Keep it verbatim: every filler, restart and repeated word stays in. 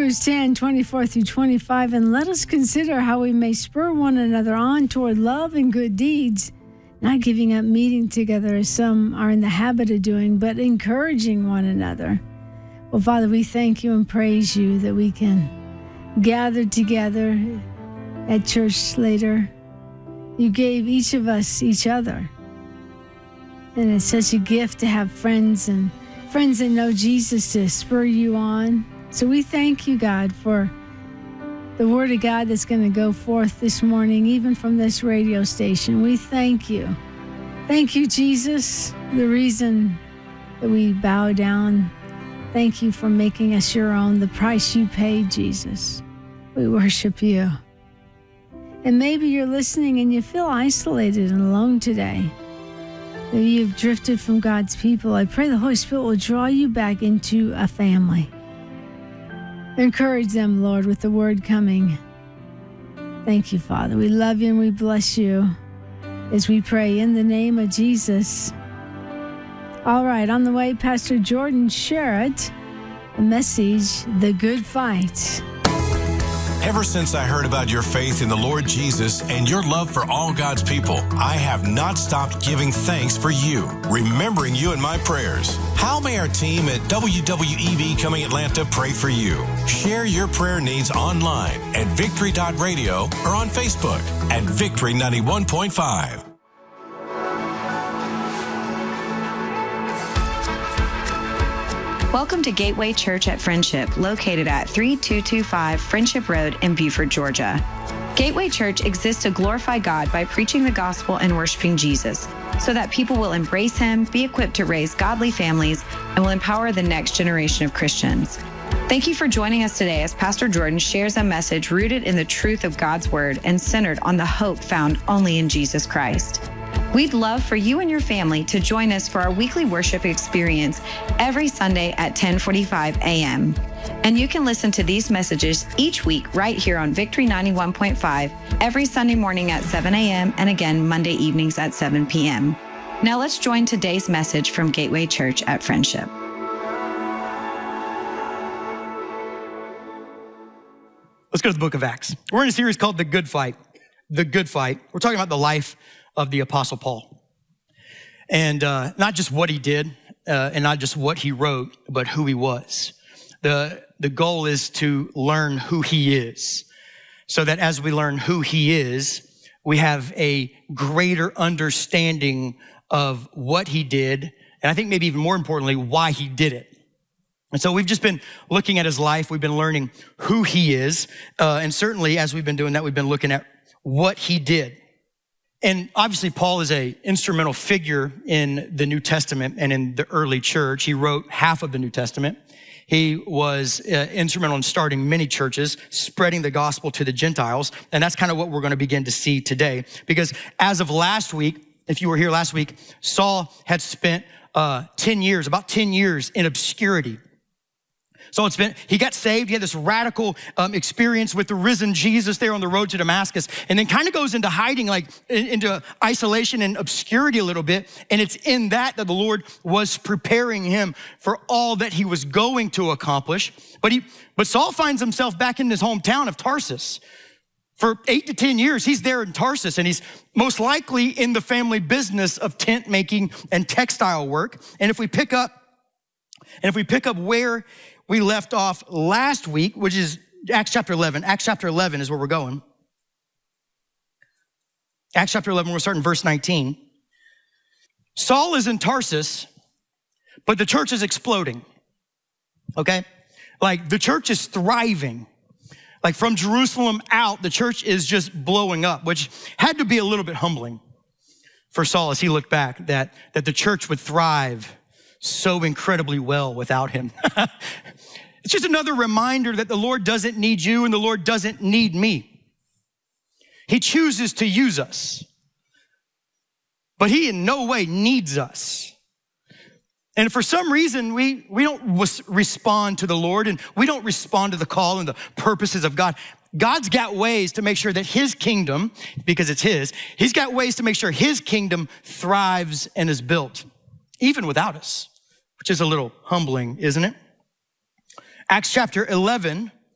Hebrews ten, twenty-four through twenty-five, and let us consider how we may spur one another on toward love and good deeds, not giving up meeting together as some are in the habit of doing, but encouraging one another. Well, Father, we thank you and praise you that we can gather together at church later. You gave each of us each other. And it's such a gift to have friends and friends that know Jesus to spur you on. So we thank you, God, for the word of God that's going to go forth this morning, even from this radio station. We thank you. Thank you, Jesus, the reason that we bow down. Thank you for making us your own, the price you paid, Jesus. We worship you. And maybe you're listening and you feel isolated and alone today. Maybe you've drifted from God's people. I pray the Holy Spirit will draw you back into a family. Encourage them, Lord, with the word coming. Thank you, Father. We love you and we bless you as we pray in the name of Jesus. All right, on the way, Pastor Jordan Sherritt, a message, The Good Fight. Ever since I heard about your faith in the Lord Jesus and your love for all God's people, I have not stopped giving thanks for you, remembering you in my prayers. How may our team at W W E V Coming Atlanta pray for you? Share your prayer needs online at victory dot radio or on Facebook at Victory ninety-one point five. Welcome to Gateway Church at Friendship, located at thirty-two twenty-five Friendship Road in Beaufort, Georgia. Gateway Church exists to glorify God by preaching the gospel and worshiping Jesus, so that people will embrace him, be equipped to raise godly families, and will empower the next generation of Christians. Thank you for joining us today as Pastor Jordan shares a message rooted in the truth of God's word and centered on the hope found only in Jesus Christ. We'd love for you and your family to join us for our weekly worship experience every Sunday at ten forty-five a.m. And you can listen to these messages each week right here on Victory ninety-one point five every Sunday morning at seven a.m. and again Monday evenings at seven p.m. Now let's join today's message from Gateway Church at Friendship. Let's go to the book of Acts. We're in a series called The Good Fight. The Good Fight. We're talking about the life of the Apostle Paul. And uh, not just what he did, uh, and not just what he wrote, but who he was. The, the goal is to learn who he is, so that as we learn who he is, we have a greater understanding of what he did, and I think maybe even more importantly, why he did it. And so we've just been looking at his life. We've been learning who he is. Uh, and certainly as we've been doing that, we've been looking at what he did. And obviously, Paul is a instrumental figure in the New Testament and in the early church. He wrote half of the New Testament. He was uh, instrumental in starting many churches, spreading the gospel to the Gentiles. And that's kind of what we're going to begin to see today. Because as of last week, if you were here last week, Saul had spent uh, ten years, about ten years in obscurity. So it's been, he got saved. He had this radical um, experience with the risen Jesus there on the road to Damascus, and then kind of goes into hiding, like in, into isolation and obscurity a little bit. And it's in that that the Lord was preparing him for all that he was going to accomplish. But he, but Saul finds himself back in his hometown of Tarsus. For eight to ten years, he's there in Tarsus, and he's most likely in the family business of tent making and textile work. And if we pick up, and if we pick up where we left off last week, which is Acts chapter eleven. Acts chapter eleven is where we're going. Acts chapter eleven, we'll start in verse nineteen. Saul is in Tarsus, but the church is exploding, okay? Like the church is thriving. Like from Jerusalem out, the church is just blowing up, which had to be a little bit humbling for Saul as he looked back, that, that the church would thrive so incredibly well without him. It's just another reminder that the Lord doesn't need you and the Lord doesn't need me. He chooses to use us, but he in no way needs us. And for some reason, we, we don't respond to the Lord, and we don't respond to the call and the purposes of God. God's got ways to make sure that his kingdom, because it's his, he's got ways to make sure his kingdom thrives and is built, even without us, which is a little humbling, isn't it? Acts chapter eleven,